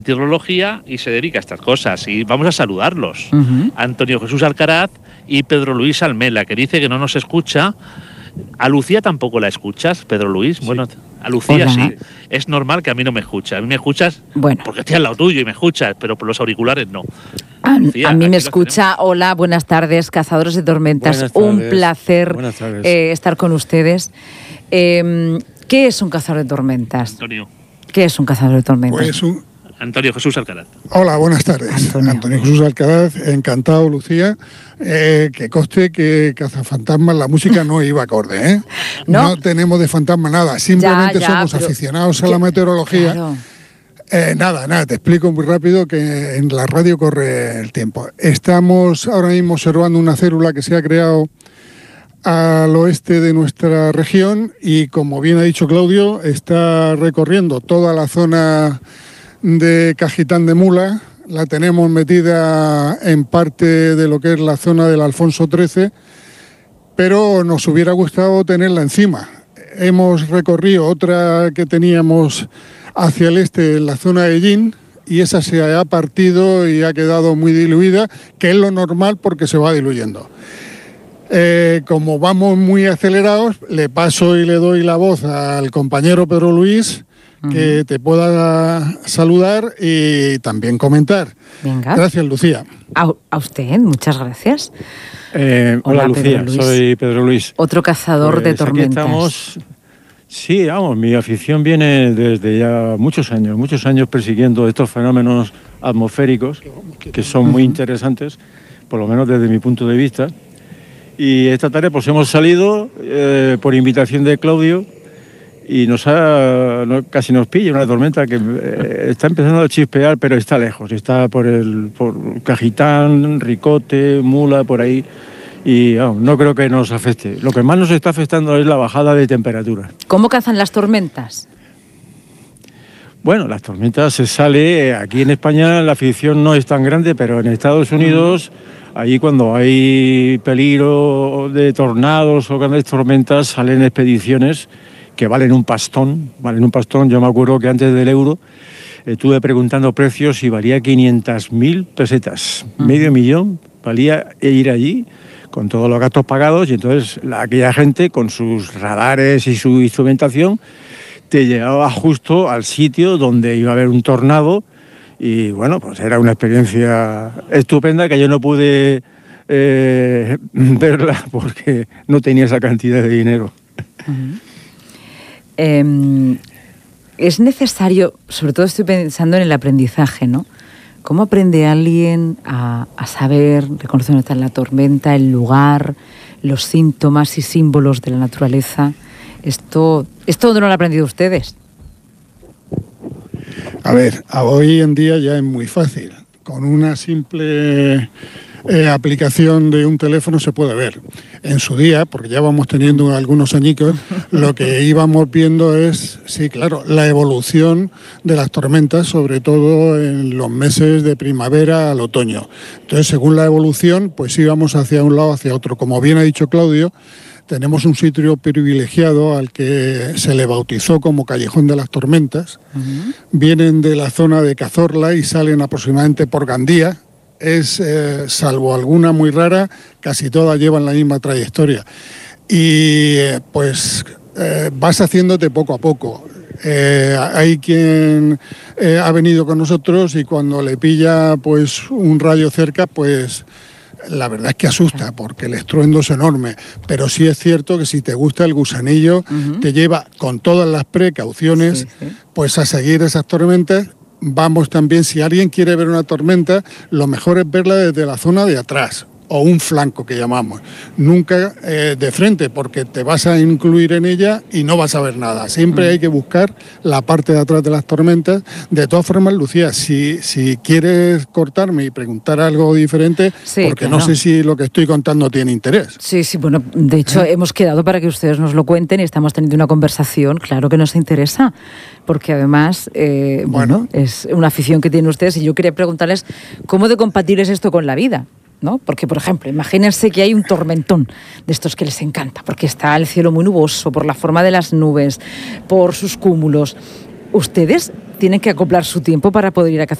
meteorología y se dedica a estas cosas. Y vamos a saludarlos. Antonio Jesús Alcaraz y Pedro Luis Almela, que dice que no nos escucha. ¿A Lucía tampoco la escuchas, Pedro Luis? Sí. Bueno, a Lucía hola. Sí. Es normal que a mí no me escucha. A mí me escuchas porque estoy al lado tuyo y me escuchas, pero por los auriculares no. Lucía, a mí me escucha. Hola, buenas tardes, cazadores de tormentas. Un placer estar con ustedes. ¿Qué es un cazador de tormentas? Antonio. ¿Qué es un cazador de tormentas? Pues Antonio Jesús Alcaraz. Hola, buenas tardes. Antonio Jesús Alcaraz, encantado, Lucía. Que conste que Cazafantasmas, la música no iba acorde, ¿eh? No tenemos de fantasma nada, simplemente somos aficionados a la meteorología. Claro. Nada, te explico muy rápido que en la radio corre el tiempo. Estamos ahora mismo observando una célula que se ha creado al oeste de nuestra región y, como bien ha dicho Claudio, está recorriendo toda la zona de Cajitán de Mula. La tenemos metida en parte de lo que es la zona del Alfonso XIII, pero nos hubiera gustado tenerla encima. Hemos recorrido otra que teníamos hacia el este en la zona de Ellín y esa se ha partido y ha quedado muy diluida, que es lo normal porque se va diluyendo. Como vamos muy acelerados, le paso y le doy la voz al compañero Pedro Luis, que te pueda saludar y también comentar. Venga. Gracias, Lucía. A usted, muchas gracias. Hola, Lucía, soy Pedro Luis. Otro cazador de tormentas. Aquí estamos. Sí, mi afición viene desde ya muchos años persiguiendo estos fenómenos atmosféricos que son muy interesantes, por lo menos desde mi punto de vista. Y esta tarde pues hemos salido por invitación de Claudio y casi nos pilla una tormenta que está empezando a chispear, pero está lejos, está por Cajitán, Ricote, Mula, por ahí. Y no creo que nos afecte. Lo que más nos está afectando es la bajada de temperatura. ¿Cómo cazan las tormentas? Bueno, las tormentas se sale. Aquí en España la afición no es tan grande, pero en Estados Unidos, allí cuando hay peligro de tornados o grandes tormentas, salen expediciones que valen un pastón. Yo me acuerdo que antes del euro estuve preguntando precios y valía 500.000 pesetas. Medio millón valía ir allí, con todos los gastos pagados, y entonces aquella gente con sus radares y su instrumentación te llevaba justo al sitio donde iba a haber un tornado y bueno, pues era una experiencia estupenda que yo no pude verla porque no tenía esa cantidad de dinero. Es necesario, sobre todo estoy pensando en el aprendizaje, ¿no? ¿Cómo aprende alguien a saber, reconocer dónde está la tormenta, el lugar, los síntomas y símbolos de la naturaleza? ¿Esto dónde lo han aprendido ustedes? A ver, hoy en día ya es muy fácil. Con una simple aplicación de un teléfono se puede ver. En su día, porque ya vamos teniendo algunos añicos, lo que íbamos viendo es, sí, claro, la evolución de las tormentas, sobre todo en los meses de primavera al otoño. Entonces, según la evolución, pues íbamos hacia un lado, hacia otro. Como bien ha dicho Claudio, tenemos un sitio privilegiado al que se le bautizó como Callejón de las Tormentas. Vienen de la zona de Cazorla y salen aproximadamente por Gandía. Salvo alguna muy rara, casi todas llevan la misma trayectoria. Y vas haciéndote poco a poco. Hay quien ha venido con nosotros y cuando le pilla pues un rayo cerca, pues la verdad es que asusta porque el estruendo es enorme. Pero sí es cierto que si te gusta el gusanillo, te lleva con todas las precauciones pues a seguir esas tormentas. Vamos también, si alguien quiere ver una tormenta, lo mejor es verla desde la zona de atrás, o un flanco que llamamos. Nunca de frente, porque te vas a incluir en ella y no vas a ver nada. Siempre hay que buscar la parte de atrás de las tormentas. De todas formas, Lucía, si quieres cortarme y preguntar algo diferente, porque claro, no sé si lo que estoy contando tiene interés. Sí, bueno, de hecho hemos quedado para que ustedes nos lo cuenten y estamos teniendo una conversación, claro que nos interesa, porque además, bueno, es una afición que tienen ustedes y yo quería preguntarles cómo de compatible es esto con la vida, ¿no? Porque, por ejemplo, imagínense que hay un tormentón de estos que les encanta, porque está el cielo muy nuboso, por la forma de las nubes, por sus cúmulos. ¿Ustedes tienen que acoplar su tiempo para poder ir a